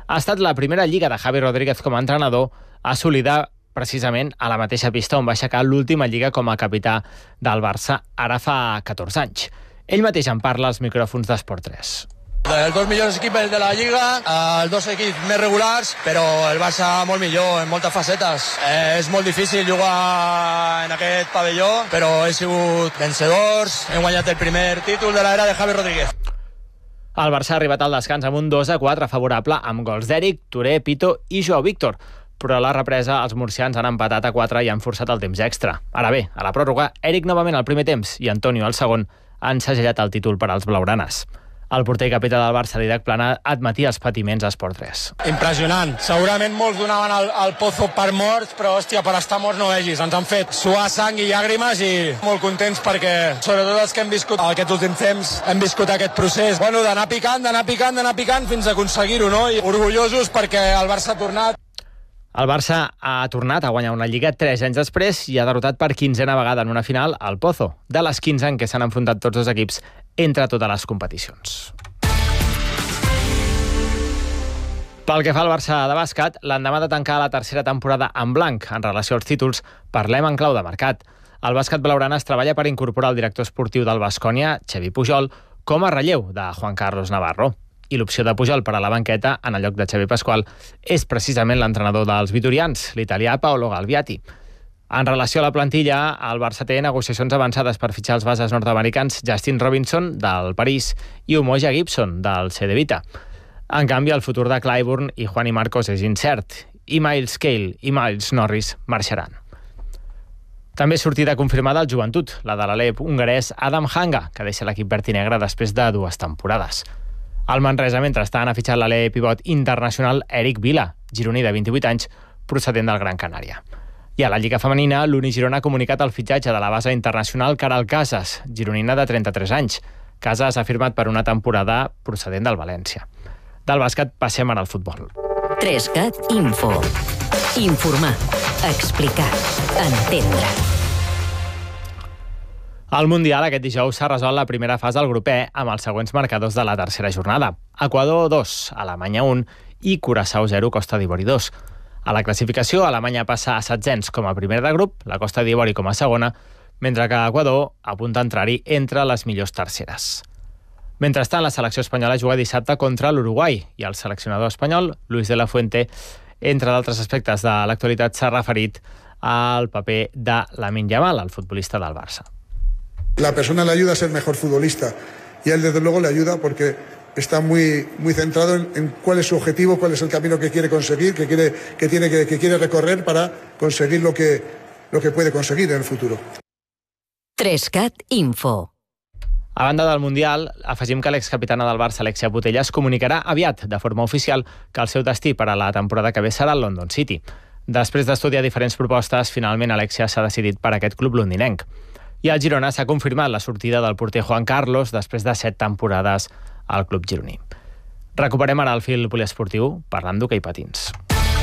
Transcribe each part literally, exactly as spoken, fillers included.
Ha estat la primera lliga de Javi Rodríguez com a entrenador assolida precisament a la mateixa pista on va aixecar l'última lliga com a capità del Barça ara fa catorze anys. Ell mateix en parla als micròfons d'Esport tres. Els dos millors equips de la Lliga, els dos equips més regulars, però el Barça molt millor en moltes facetes. Eh, és molt difícil jugar en aquest pavelló, però he sigut vencedors, hem guanyat el primer títol de l'era de Javi Rodríguez. El Barça ha arribat al descans amb un dos a quatre favorable amb gols d'Eric, Touré, Pito i Joao Víctor. Però a la represa els murcians han empatat a quatre i han forçat el temps extra. Ara bé, a la pròrroga, Eric novament al primer temps i Antonio al segon han segellat el títol per als blaugranes. El porter i capità del Barça, Didac Plana, admetia els patiments a Esport tres. Impressionant. Segurament molts donaven el, el pozo per morts, però, hòstia, per estar morts no vegis. Ens han fet suar sang i llàgrimes i molt contents perquè, sobretot els que hem viscut aquests últims temps, hem viscut aquest procés. Bueno, d'anar picant, d'anar picant, d'anar picant fins a aconseguir-ho, no? I orgullosos perquè el Barça ha tornat. El Barça ha tornat a guanyar una Lliga tres anys després i ha derrotat per quinzena vegada en una final al Pozo, de les quinze en què s'han enfrontat tots dos equips entre totes les competicions. Pel que fa al Barça de bàsquet, l'endemà de tancar la tercera temporada en blanc en relació als títols, parlem en clau de mercat. El bàsquet blaugrana es treballa per incorporar el director esportiu del Baskonia, Xavi Pujol, com a relleu de Juan Carlos Navarro. I l'opció de Pujol per a la banqueta, en el lloc de Xavi Pasqual, és precisament l'entrenador dels vitorians, l'italià Paolo Galviati. En relació a la plantilla, el Barça té negociacions avançades per fitxar els bases nord-americans Justin Robinson, del París, i Umoja Gibson, del C D Vita. En canvi, el futur de Clyburn i Juan y Marcos és incert, i Miles Cale i Miles Norris marxaran. També és sortida confirmada el joventut, la de l'Alep hongarès Adam Hanga, que deixa l'equip verd i negre després de dues temporades. El Manresa, mentrestant, ha fitxat l'alè pivot internacional Eric Vila, gironí de vint-i-vuit anys, procedent del Gran Canària. I a la Lliga Femenina, l'Uni Girona ha comunicat el fitxatge de la base internacional Caral Casas, gironina de trenta-tres anys. Casas ha firmat per una temporada procedent del València. Del bàsquet passem ara al futbol. Trescat Info. Informar, explicar, entendre. Al Mundial aquest dijous s'ha resolt la primera fase del grup E amb els següents marcadors de la tercera jornada. Equador dos, Alemanya un i Curaçao zero, Costa d'Ivori dos. A la classificació, Alemanya passa a setzents com a primer de grup, la Costa d'Ivori com a segona, mentre que Equador apunta a entrar-hi entre les millors terceres. Mentrestant, la selecció espanyola juga dissabte contra l'Uruguai i el seleccionador espanyol, Luis de la Fuente, entre d'altres aspectes de l'actualitat, s'ha referit al paper de Lamine Yamal, el futbolista del Barça. La persona le ayuda a ser mejor futbolista y a él desde luego le ayuda porque está muy, muy centrado en, en cuál es su objetivo, cuál es el camino que quiere conseguir, que quiere, que tiene, que, que quiere recorrer para conseguir lo que, lo que puede conseguir en el futuro. Trescat Info. A banda del Mundial, afegim que l'excapitana del Barça, Alexia Putellas, comunicarà aviat, de forma oficial, que el seu destí per a la temporada que ve serà el London City. Després d'estudiar diferents propostes, finalment Alexia s'ha decidit per aquest club londinenc. I al Girona s'ha confirmat la sortida del porter Juan Carlos després de set temporades al club gironí. Recuperem ara el fil poliesportiu parlant d'hoquei patins.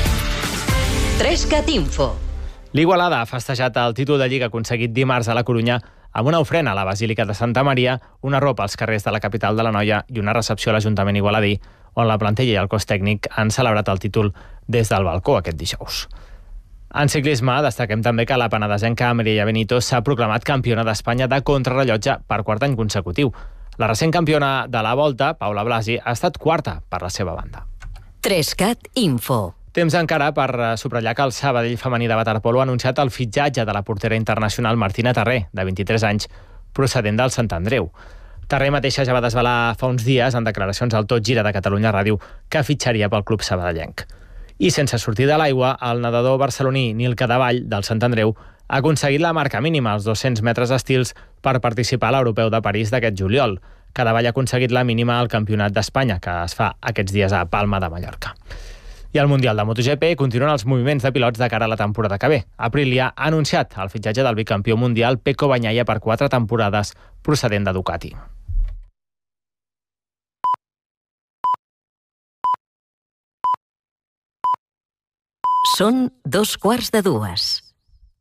Trescat Info. L'Igualada ha festejat el títol de Lliga aconseguit dimarts a la Corunya amb una ofrena a la Basílica de Santa Maria, una ropa als carrers de la capital de l'Anoia i una recepció a l'Ajuntament igualadí, on la plantilla i el cos tècnic han celebrat el títol des del balcó aquest dijous. En ciclisme, destaquem també que la penedesenca Mireia Benito s'ha proclamat campiona d'Espanya de contrarrellotge per quart any consecutiu. La recent campiona de la Volta, Paula Blasi, ha estat quarta per la seva banda. Trescat Info. Temps encara per subratllar que el Sabadell femení de waterpolo ha anunciat el fitxatge de la portera internacional Martina Tarré, de vint-i-tres anys, procedent del Sant Andreu. Tarré mateixa ja va desvelar fa uns dies, en declaracions al Tot Gira de Catalunya Ràdio, que fitxaria pel club sabadellenc. I sense sortir de l'aigua, el nedador barceloní Nil Cadavall, del Sant Andreu, ha aconseguit la marca mínima, als dos-cents metres estils, per participar a l'Europeu de París d'aquest juliol. Cadavall ha aconseguit la mínima al Campionat d'Espanya, que es fa aquests dies a Palma de Mallorca. I al Mundial de MotoGP continuen els moviments de pilots de cara a la temporada que ve. Aprilia ha anunciat el fitxatge del bicampió mundial Pecco Bagnaia per quatre temporades, procedent de Ducati. Són dos quarts de dues.